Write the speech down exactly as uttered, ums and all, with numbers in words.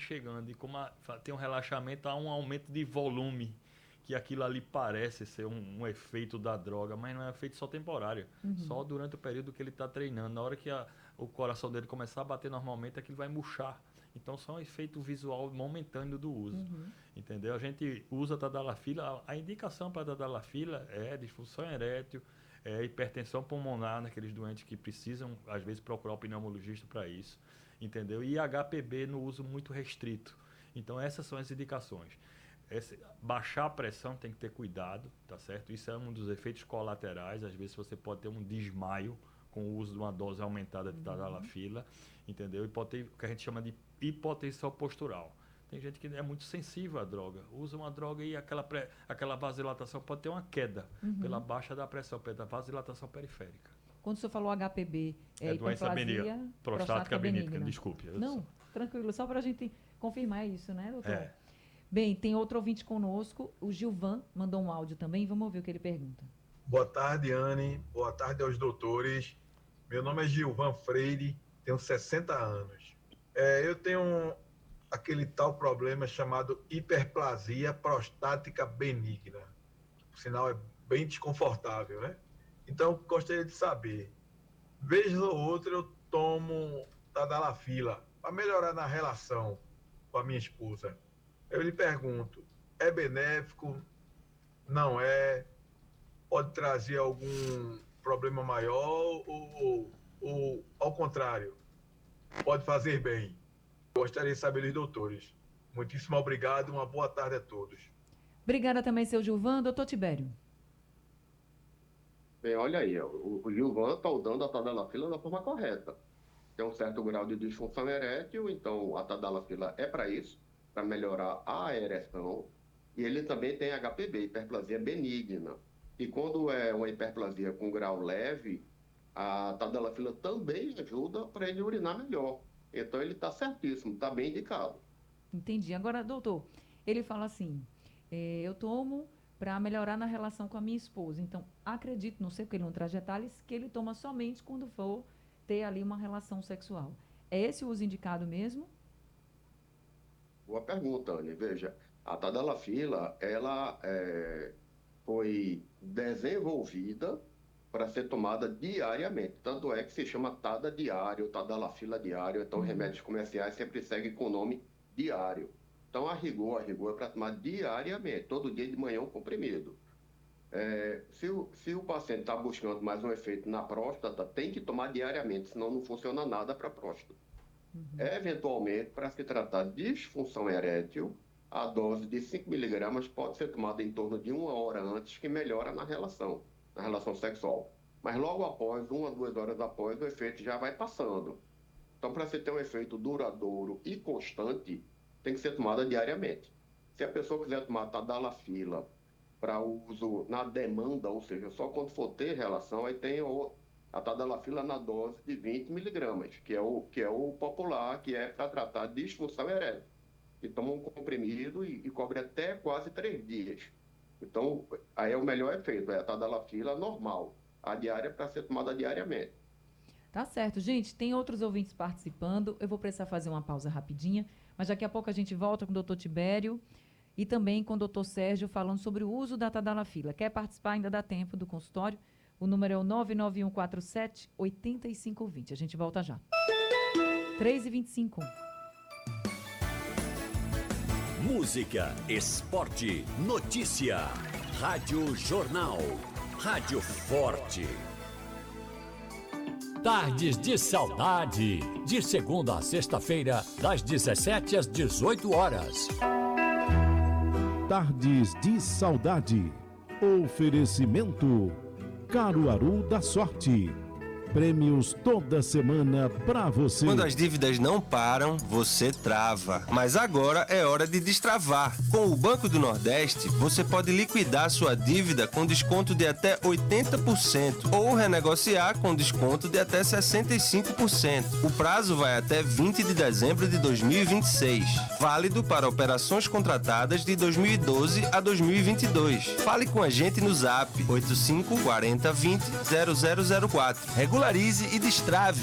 chegando. E como a, tem um relaxamento, há um aumento de volume, que aquilo ali parece ser um, um efeito da droga, mas não é um efeito só temporário. Uhum. Só durante o período que ele está treinando. Na hora que a, o coração dele começar a bater normalmente, aquilo vai murchar. Então, só um efeito visual momentâneo do uso. Uhum. Entendeu? A gente usa a tadalafila. A, a indicação para a tadalafila é disfunção erétil, é hipertensão pulmonar naqueles doentes que precisam, às vezes, procurar o pneumologista para isso. Entendeu? E H P B no uso muito restrito. Então, essas são as indicações. Esse, baixar a pressão tem que ter cuidado, tá certo? Isso é um dos efeitos colaterais. Às vezes você pode ter um desmaio com o uso de uma dose aumentada de tadalafila, entendeu? E pode ter o que a gente chama de hipotensão postural. Tem gente que é muito sensível à droga, usa uma droga e aquela, pré, aquela vasodilatação pode ter uma queda uhum. pela baixa da pressão, pela vasodilatação periférica. Quando o senhor falou H P B, é, é doença benigna, prostática benigna, desculpe. Não, só. Tranquilo, só para a gente confirmar isso, né, doutor? É. Bem, tem outro ouvinte conosco, o Gilvan mandou um áudio também, vamos ouvir o que ele pergunta. Boa tarde, Anne, boa tarde aos doutores. Meu nome é Gilvan Freire, tenho sessenta anos. É, eu tenho aquele tal problema chamado hiperplasia prostática benigna, que por sinal é bem desconfortável, né? Então, gostaria de saber, vez ou outra eu tomo tadalafila para melhorar na relação com a minha esposa. Eu lhe pergunto, é benéfico? Não é? Pode trazer algum problema maior ou, ou, ou ao contrário, pode fazer bem? Gostaria de saber dos doutores. Muitíssimo obrigado, uma boa tarde a todos. Obrigada também, seu Gilvan. Doutor Tibério. Bem, olha aí, o, o Gilvan está usando a tadalafila da forma correta. Tem um certo grau de disfunção erétil, então a tadalafila é para isso, para melhorar a ereção, e ele também tem H P B, hiperplasia benigna. E quando é uma hiperplasia com grau leve, a tadalafila também ajuda para ele urinar melhor. Então ele está certíssimo, está bem indicado. Entendi. Agora, doutor, ele fala assim, é, eu tomo para melhorar na relação com a minha esposa. Então, acredito, não sei porque ele não traz detalhes, que ele toma somente quando for ter ali uma relação sexual. É esse o uso indicado mesmo? Boa pergunta, Anne. Veja, a tadalafila, ela é, foi desenvolvida para ser tomada diariamente. Tanto é que se chama tada diário, tadalafila diário. Então, uhum. remédios comerciais sempre seguem com o nome diário. Então, a rigor, a rigor é para tomar diariamente, todo dia de manhã um comprimido. É, se, o, se o paciente está buscando mais um efeito na próstata, tem que tomar diariamente, senão não funciona nada para a próstata. Uhum. Eventualmente, para se tratar de disfunção erétil, a dose de cinco miligramas pode ser tomada em torno de uma hora antes, que melhora na relação, na relação sexual. Mas logo após, uma, duas horas após, o efeito já vai passando. Então, para se ter um efeito duradouro e constante, tem que ser tomada diariamente. Se a pessoa quiser tomar tadalafila para uso na demanda, ou seja, só quando for ter relação, aí tem o, a tadalafila na dose de vinte miligramas, que é o, que é o popular, que é para tratar de disfunção erétil. Que toma um comprimido e, e cobre até quase três dias. Então, aí é o melhor efeito, é a tadalafila normal, a diária para ser tomada diariamente. Tá certo, gente, tem outros ouvintes participando, eu vou precisar fazer uma pausa rapidinha, mas daqui a pouco a gente volta com o doutor Tibério e também com o doutor Sérgio falando sobre o uso da tadalafila. Quer participar? Ainda dá tempo do consultório. O número é o nove nove um quatro sete, oito cinco dois zero. A gente volta já. três e vinte e cinco. Música, esporte, notícia. Rádio Jornal. Rádio Forte. Tardes de Saudade. De segunda a sexta-feira, das dezessete às dezoito horas. Tardes de Saudade. Oferecimento Caruaru da Sorte. Prêmios toda semana pra você. Quando as dívidas não param, você trava. Mas agora é hora de destravar. Com o Banco do Nordeste, você pode liquidar sua dívida com desconto de até oitenta por cento ou renegociar com desconto de até sessenta e cinco por cento. O prazo vai até vinte de dezembro de dois mil e vinte e seis. Válido para operações contratadas de dois mil e doze a dois mil e vinte e dois. Fale com a gente no Zap oito cinco quatro zero vinte zero zero zero quatro. Regularize e destrave.